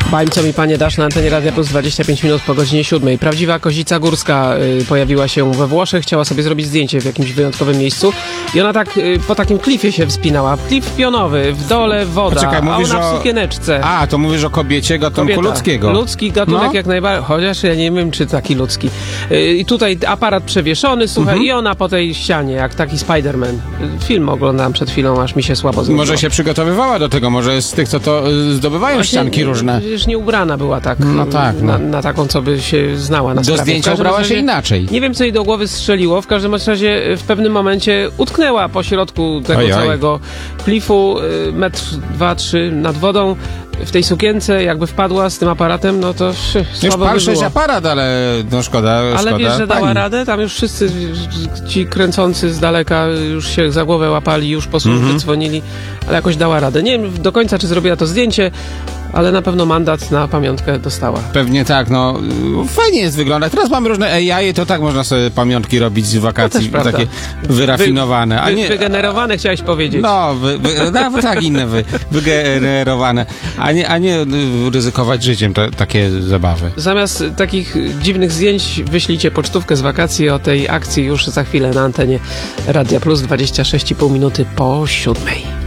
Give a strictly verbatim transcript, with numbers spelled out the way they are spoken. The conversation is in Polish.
Bań, co mi panie dasz na antenie Radia Plus dwadzieścia pięć minut po godzinie siódmej. Prawdziwa kozica górska y, pojawiła się we Włoszech, chciała sobie zrobić zdjęcie w jakimś wyjątkowym miejscu i ona tak y, po takim klifie się wspinała. Klif pionowy, w dole woda, Poczekaj, a ona o... w sukieneczce. A, to mówisz o kobiecie gatunku Kobieta. ludzkiego. Ludzki gatunek no. jak najbardziej, chociaż ja nie wiem, czy taki ludzki. Y, I tutaj aparat przewieszony, słuchaj, mhm. i ona po tej ścianie, jak taki Spider-Man. Film oglądałem przed chwilą, aż mi się słabo zrobiło. Może się przygotowywała do tego, może z tych, co to y, zdobywają Właśnie, ścianki różne. Przecież nie ubrana była tak, no tak no. na, na taką, co by się znała na do sprawie. zdjęcia ubrała razie, się inaczej. Nie wiem, co jej do głowy strzeliło. W każdym razie w pewnym momencie utknęła po środku tego oj, całego oj. klifu, metr, dwa, trzy nad wodą. W tej sukience, jakby wpadła z tym aparatem, no to szy, już słabo pal by było. aparat, ale no szkoda, Ale szkoda wiesz, że dała pani. radę? Tam już wszyscy ci kręcący z daleka już się za głowę łapali, już po służby mm-hmm. dzwonili, ale jakoś dała radę. Nie wiem do końca, czy zrobiła to zdjęcie, ale na pewno mandat na pamiątkę dostała. Pewnie tak, no fajnie jest wyglądać. Teraz mamy różne A I, to tak można sobie pamiątki robić z wakacji, no takie wyrafinowane. Wy, a nie, wygenerowane chciałeś powiedzieć. No, wy, wy, no tak, inne wy, wygenerowane. A nie, a nie ryzykować życiem to, takie zabawy. Zamiast takich dziwnych zdjęć wyślijcie pocztówkę z wakacji o tej akcji już za chwilę na antenie Radia Plus dwadzieścia sześć i pół minuty po siódmej.